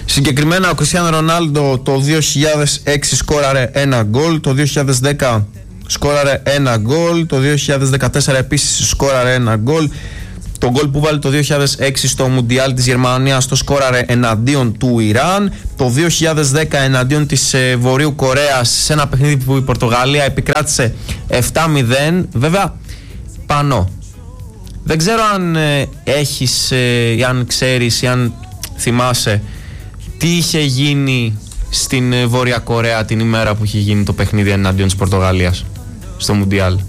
Συγκεκριμένα ο Κριστιάνο Ρονάλντο το 2006 σκόραρε ένα γκολ, το 2010 σκόραρε ένα γκολ, το 2014 επίσης σκόραρε ένα γκολ. Το γκολ που βάλει το 2006 στο Μουντιάλ της Γερμανίας το σκόραρε εναντίον του Ιράν. Το 2010 εναντίον της Βορείου Κορέας, σε ένα παιχνίδι που η Πορτογαλία επικράτησε 7-0. Βέβαια πανώ. Δεν ξέρω αν έχεις ή αν ξέρεις ή αν θυμάσαι τι είχε γίνει στην Βόρεια Κορέα την ημέρα που είχε γίνει το παιχνίδι εναντίον της Πορτογαλίας στο Μουντιάλ.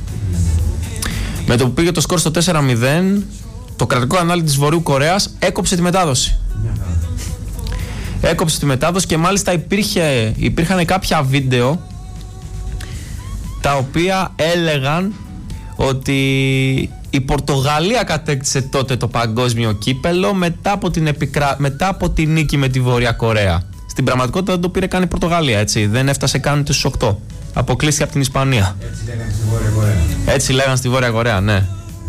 Με το που πήγε το σκορ στο 4-0, το κρατικό κανάλι της Βορείου Κορέας έκοψε τη μετάδοση. Έκοψε τη μετάδοση και μάλιστα υπήρχαν κάποια βίντεο τα οποία έλεγαν ότι η Πορτογαλία κατέκτησε τότε το παγκόσμιο κύπελο μετά από τη νίκη με τη Βόρεια Κορέα. Στην πραγματικότητα δεν το πήρε καν η Πορτογαλία, έτσι. Δεν έφτασε καν ούτε στους 8. Αποκλείστηκε από την Ισπανία. Έτσι λέγανε στη Βόρεια Κορέα. Έτσι λέγανε στη Βόρεια Κορέα, ναι.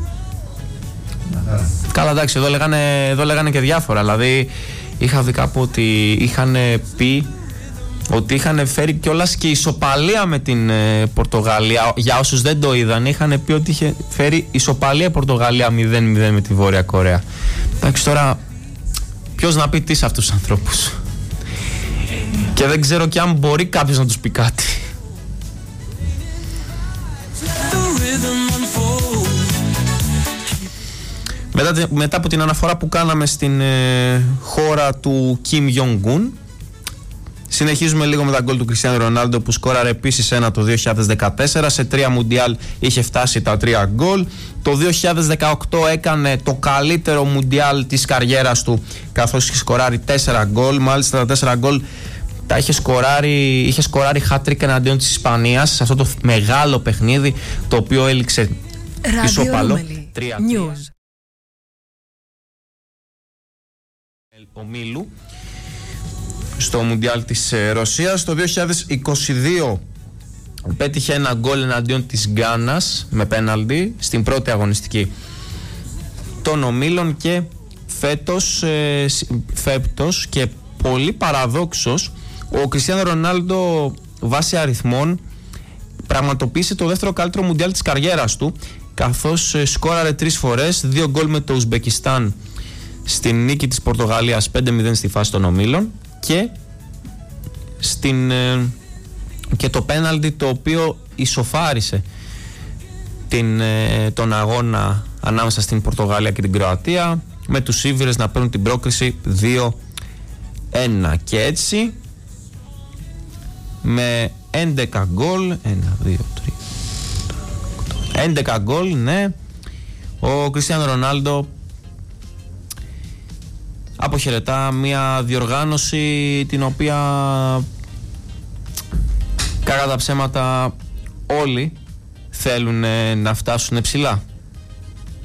Καλά, εντάξει, εδώ λέγανε και διάφορα. Δηλαδή, είχα δει κάπου ότι είχαν πει ότι είχαν φέρει κιόλας και ισοπαλία με την Πορτογαλία. Για όσους δεν το είδαν, είχαν πει ότι είχε φέρει ισοπαλία Πορτογαλία 0-0 με τη Βόρεια Κορέα. Εντάξει, τώρα ποιος να πει τι σε αυτούς τους ανθρώπους? Και δεν ξέρω κι αν μπορεί κάποιος να τους πει κάτι. Μετά από την αναφορά που κάναμε στην χώρα του Kim Jong-un, συνεχίζουμε λίγο με τα γκολ του Κριστιάνο Ρονάλντο που σκόραρε επίσης ένα το 2014. Σε 3 Μουντιάλ είχε φτάσει τα 3 γκολ. Το 2018 έκανε το καλύτερο Μουντιάλ της καριέρας του, καθώς είχε σκοράρει 4 γκολ. Μάλιστα τα 4 γκολ τα είχε σκοράρει hat-trick εναντίον της Ισπανίας σε αυτό το μεγάλο παιχνίδι, το οποίο έληξε ισοπαλό 3-3 ομίλου στο Μουντιάλ της Ρωσίας. Το 2022 πέτυχε ένα γκολ εναντίον της Γκάνας με πέναλτι στην πρώτη αγωνιστική των ομίλων και φέτος και πολύ παραδόξως ο Κριστιάνο Ρονάλντο βάσει αριθμών πραγματοποίησε το δεύτερο καλύτερο Μουντιάλ της καριέρας του, καθώς σκόραρε 3 φορές, 2 γκολ με το Ουσμπεκιστάν στην νίκη της Πορτογαλίας 5-0 στη φάση των ομίλων και το πέναλτι το οποίο ισοφάρισε τον αγώνα ανάμεσα στην Πορτογαλία και την Κροατία, με τους Ήβηρες να παίρνουν την πρόκριση 2-1. Και έτσι με 11 γκολ 11 γκολ, ναι, ο Κριστιάνο Ρονάλντο αποχαιρετά μια διοργάνωση την οποία κακά τα ψέματα όλοι θέλουν να φτάσουν ψηλά.